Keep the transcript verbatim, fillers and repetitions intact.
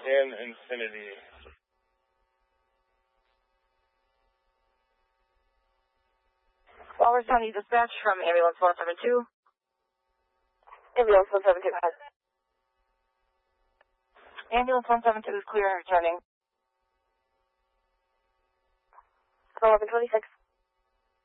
in Infinity. Walrus County Dispatch from Ambulance one seven two. Ambulance one seven two, has. Ambulance one seven two is clear and returning. eleven twenty-six.